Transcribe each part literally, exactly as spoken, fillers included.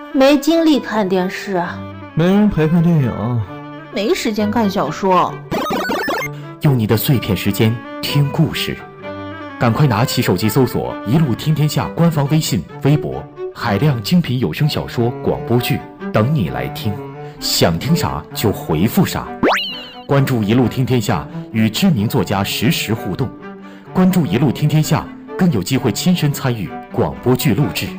没精力看电视啊， 没人陪看电影， 没时间看小说。 用你的碎片时间听故事，赶快拿起手机搜索“一路听天下”官方微信、微博，海量精品有声小说、广播剧等你来听，想听啥就回复啥。关注“一路听天下”，与知名作家实时互动。关注“一路听天下”，更有机会亲身参与广播剧录制。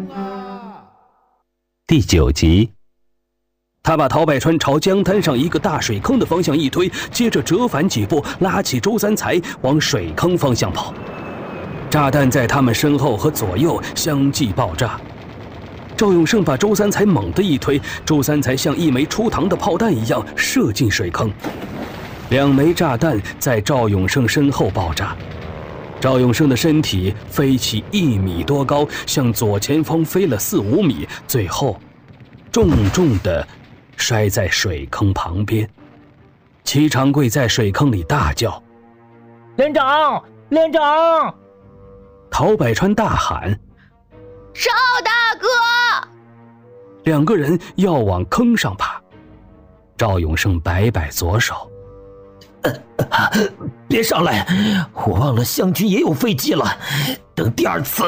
第九集，他把陶百川朝江滩上一个大水坑的方向一推，接着折返几步，拉起周三才往水坑方向跑。炸弹在他们身后和左右相继爆炸。赵永胜把周三才猛地一推，周三才像一枚出膛的炮弹一样射进水坑。两枚炸弹在赵永胜身后爆炸，赵永胜的身体飞起一米多高，向左前方飞了四五米，最后重重地摔在水坑旁边。齐长贵在水坑里大叫：“ 连长，连长！” 陶百川大喊：“ 赵大哥！” 两个人要往坑上爬。赵永胜摆摆左手：“ 别上来，我忘了湘军也有飞机了，等第二次。”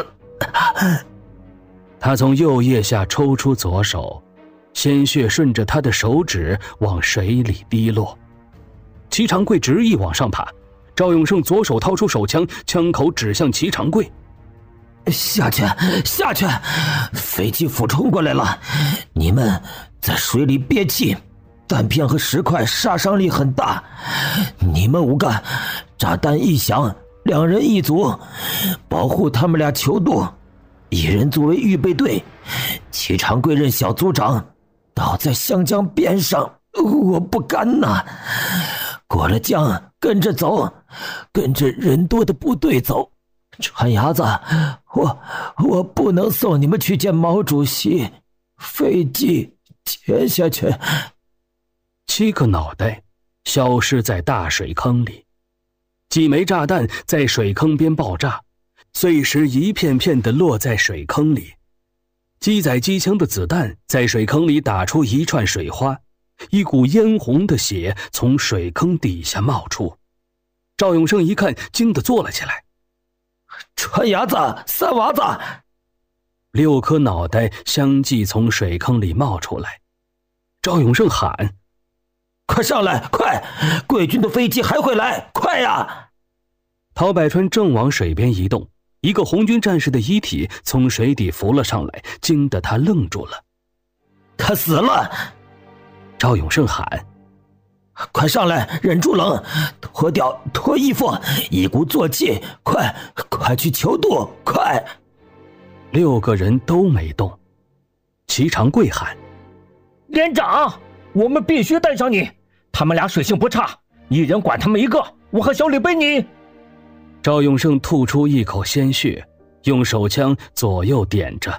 他从右腋下抽出左手，鲜血顺着他的手指往水里滴落。齐长贵执意往上爬，赵永胜左手掏出手枪，枪口指向齐长贵：“ 下去，下去！飞机俯冲过来了，你们在水里憋气，弹片和石块杀伤力很大。你们五个，炸弹一响，两人一组，保护他们俩求渡。一人作为预备队，齐长贵任小组长，倒在湘江边上。我不敢呐，过了江跟着走，跟着人多的部队走。川伢子，我我不能送你们去见毛主席，飞机接下去。” 七个脑袋消失在大水坑里，几枚炸弹在水坑边爆炸，碎石一片片地落在水坑里。机载机枪的子弹在水坑里打出一串水花，一股嫣红的血从水坑底下冒出。赵永胜一看，惊得坐了起来：“ 川伢子，三娃子！” 六颗脑袋相继从水坑里冒出来。赵永胜喊：“ 快上来，快！贵军的飞机还会来，快呀！” 陶百川正往水边移动，一个红军战士的遗体从水底浮了上来，惊得他愣住了。 “他死了！” 赵永胜喊：“ 快上来，忍住冷，脱掉脱衣服，一鼓作气，快快去求渡，快！” 六个人都没动。齐长贵喊：“ 连长，我们必须带上你，他们俩水性不差，一人管他们一个，我和小李背你。” 赵永胜吐出一口鲜血，用手枪左右点着：“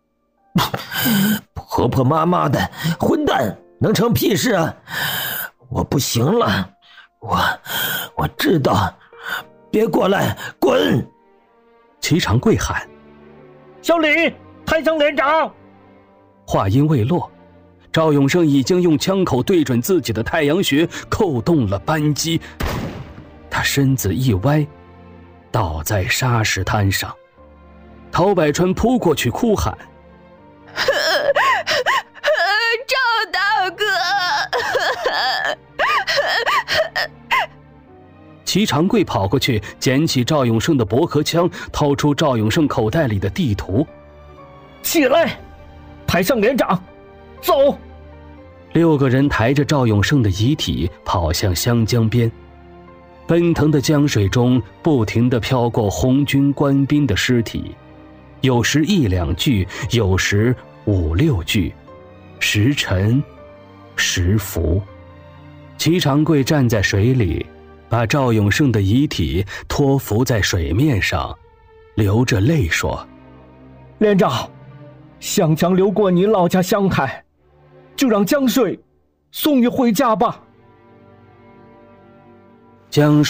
婆婆妈妈的混蛋，能成屁事啊！我不行了，我我知道，别过来，滚！” 齐长贵喊：“ 小李，抬上连长！” 话音未落，赵永胜已经用枪口对准自己的太阳穴，扣动了扳机。他身子一歪，倒在沙石滩上。陶百川扑过去哭喊：“ 赵大哥！” 齐长贵跑过去，捡起赵永胜的驳壳枪，掏出赵永胜口袋里的地图：“ 起来，抬上连长，走！” 六个人抬着赵永胜的遗体跑向湘江边。奔腾的江水中不停地飘过红军官兵的尸体，有时一两具，有时五六具，时沉时浮。齐长贵站在水里，把赵永胜的遗体托浮在水面上，流着泪说：“ 连长，湘江流过你老家湘潭，就让江水送你回家吧。” 江水